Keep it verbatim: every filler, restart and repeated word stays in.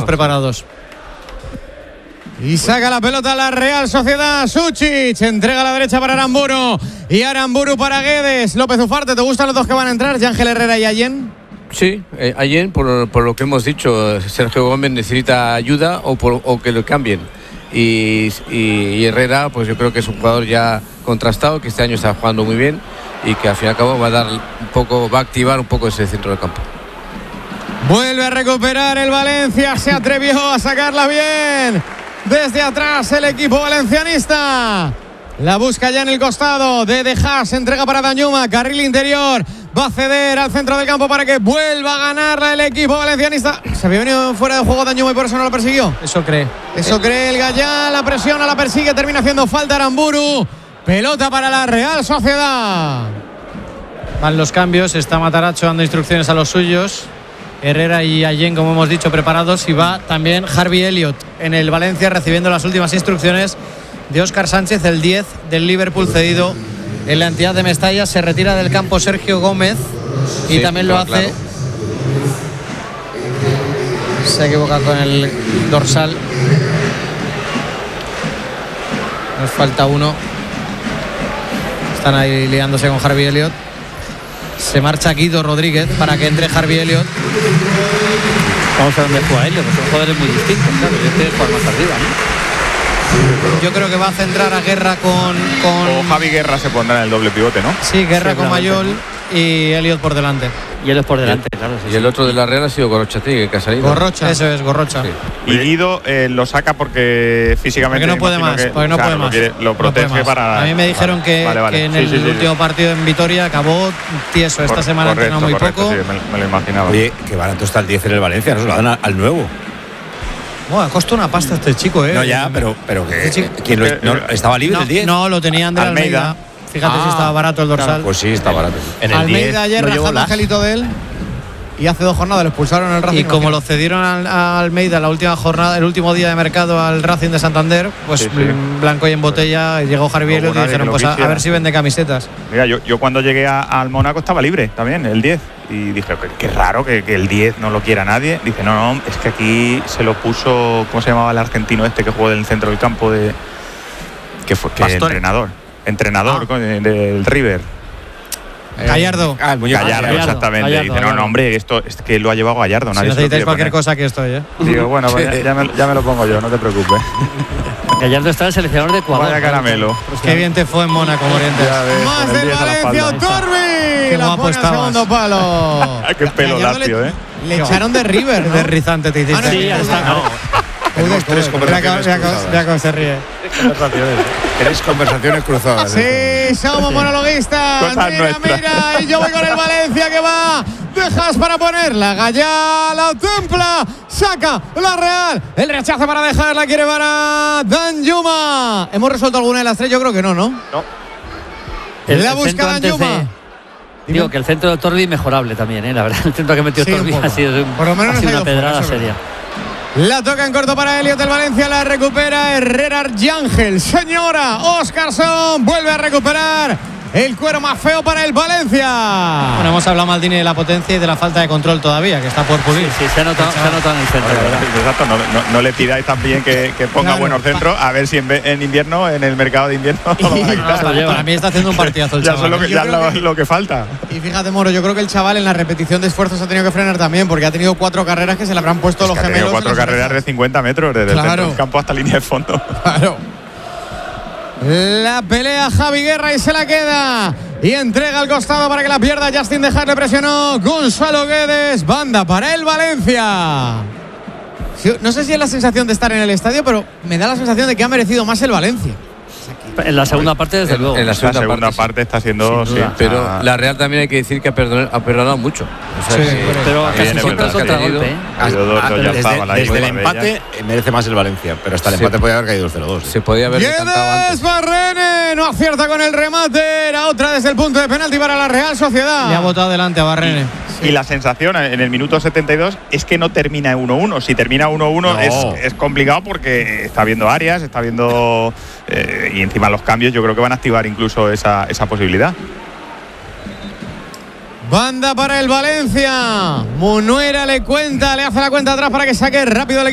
Todos preparados. Y saca la pelota la Real Sociedad. Suchic entrega a la derecha para Aramburu. Y Aramburu para Guedes. López Ufarte, ¿te gustan los dos que van a entrar? Ángel Herrera y Allen. Sí, eh, Allen, por, por lo que hemos dicho, Sergio Gómez necesita ayuda o, por, o que lo cambien. Y, y, y Herrera, pues yo creo que es un jugador ya contrastado, que este año está jugando muy bien y que al fin y al cabo va a dar un poco, va a activar un poco ese centro del campo. Vuelve a recuperar el Valencia, se atrevió a sacarla bien. Desde atrás el equipo valencianista. La busca ya en el costado de De Haas, entrega para Danjuma, carril interior. Va a ceder al centro del campo para que vuelva a ganarla el equipo valencianista. ¿Se había venido fuera de juego Danjuma y por eso no lo persiguió? Eso cree. Eso cree el Gallá, la presiona, la persigue, termina haciendo falta Aramburu. Pelota para la Real Sociedad. Van los cambios, está Matarazzo dando instrucciones a los suyos. Herrera y Allen, como hemos dicho, preparados. Y va también Harvey Elliott en el Valencia recibiendo las últimas instrucciones de Óscar Sánchez, el diez del Liverpool cedido en la entidad de Mestalla. Se retira del campo Sergio Gómez y sí, también lo hace claro. Se equivoca con el dorsal. Nos falta uno. Están ahí liándose con Harvey Elliott. Se marcha Guido Rodríguez para que entre Harvey Elliott. Vamos a ver dónde juega Elliott, son jugadores muy distintos, claro. Este es jugar más arriba, ¿no? Yo creo que va a centrar a Guerra con, con... O Javi Guerra se pondrá en el doble pivote, ¿no? Sí, Guerra con Mayol y Elliott por delante. Y él es por delante, y, claro. Sí, y sí. el otro de la Real ha sido Gorrochategui, que ha salido. Gorrocha, eso es, Gorrocha. Sí. Y Guido eh, lo saca porque físicamente... Porque no puede más, que, porque no claro, puede más. Lo, quiere, lo protege no para... A mí me dijeron vale, que, vale, vale. que en sí, el sí, sí, último sí. partido en Vitoria acabó tieso. Esta Cor- semana correcto, entrenó muy correcto, poco. Sí, me, me lo imaginaba. Oye, qué barato está el diez en el Valencia, no se lo dan al nuevo. Bueno, costó una pasta este chico, ¿eh? No, ya, pero, pero que... Este ¿quién lo, no, ¿Estaba libre no, el diez? No, lo tenía Andrés Almeida. Almeida. Fíjate ah, si estaba barato el dorsal. Claro, pues sí, está barato. En el Almeida diez, ayer no rajando angelito de él. Y hace dos jornadas lo expulsaron en el Racing. Y como lo cedieron a, a Almeida la última jornada, el último día de mercado al Racing de Santander, pues sí, sí. blanco y en botella, y llegó Harvey Elliott y dijeron, pues a, a ver si vende camisetas. Mira, yo, yo cuando llegué a, al Mónaco estaba libre también, el diez. Y dije, qué raro que, que el diez no lo quiera nadie. Dice, no, no, es que aquí se lo puso, ¿cómo se llamaba el argentino este que jugó en el centro del campo de... que fue que entrenador. Entrenador ah. del de River. Gallardo. Ah, Gallardo, Gallardo, exactamente. Gallardo, Dice, Gallardo. no, no, hombre, esto es que lo ha llevado Gallardo. Si nadie necesitáis cualquier poner. cosa, aquí estoy, ¿eh? Digo, bueno, pues ya, ya, me, ya me lo pongo yo, no te preocupes. Gallardo está el seleccionador de Ecuador. Vaya caramelo. Pues qué bien te fue en Mónaco, Morientes. Más del Valencia, Otorbi. Qué la guapo pone al segundo palo. Qué pelo lacio, le, ¿eh? Le echaron de River, ¿no? De rizante te hiciste. Ah, no, sí, ya está. No. Tenemos tres conversaciones cruzadas. Ya cómo se ríe. Tres conversaciones cruzadas. Sí, somos monologuistas. Cosas mira, nuestras. mira. Y yo voy con el Valencia que va. Dejas para ponerla. Gallá la templa. Saca la Real. El rechazo para dejar. La quiere para Danjuma. ¿Hemos resuelto alguna de las tres? Yo creo que no, ¿no? No. El, la el busca Danjuma. Digo que el centro de Torbi mejorable también, ¿eh? La verdad, el centro que metió Sí, Torbi ha sido, Por lo menos ha sido no una pedrada fuera, seria. La toca en corto para Elliott del Valencia, la recupera Herrera Arcángel. Señora, Óscarson vuelve a recuperar el cuero más feo para el Valencia. Bueno, hemos hablado, Maldini, de la potencia y de la falta de control todavía, que está por pulir. Sí, sí, se ha notado, se ha notado en el centro. Exacto, no, no, no le pidáis también que, que ponga claro, buenos centros, a ver si en, en invierno, en el mercado de invierno, lo van a No, quitar. para, para mí está haciendo un partidazo el Ya, chaval. eso es lo que, Yo ya creo lo, que- lo que falta. Y fíjate, Moro, yo creo que el chaval en la repetición de esfuerzos ha tenido que frenar también, porque ha tenido cuatro carreras que se le habrán puesto Es los que ha tenido gemelos. cuatro en las carreras de orejas. cincuenta metros, desde Claro. el centro del campo hasta línea de fondo. Claro. La pelea Javi Guerra y se la queda. Y entrega al costado para que la pierda. Justin De Haas le presionó. Gonzalo Guedes. Banda para el Valencia. No sé si es la sensación de estar en el estadio, pero me da la sensación de que ha merecido más el Valencia. En la segunda parte, desde En- luego. en la La segunda, segunda parte, parte, está siendo... Sin duda. sí, Pero ah, la Real también hay que decir que ha perdonado, ha perdonado mucho. O sea, Sí, que- pero Bien, casi es siempre verdad el que ha contragolpe, ¿eh? ha habido dos, Ah, dos ya desde estaban ahí, desde el Marbella. empate eh, merece más el Valencia, pero hasta el Sí. empate podía haber caído el cero dos. se podía haber decantado Guedes antes. Barrene. No acierta con el remate. Era otra desde el punto de penalti para la Real Sociedad. Le ha botado adelante a Barrene. Y la sensación en el minuto setenta y dos es que no termina uno uno. Si termina uno uno No. es, es complicado porque está viendo áreas, está viendo... Eh, y encima los cambios yo creo que van a activar incluso esa, esa posibilidad. Banda para el Valencia. Munuera le cuenta, le hace la cuenta atrás para que saque rápido el equipo.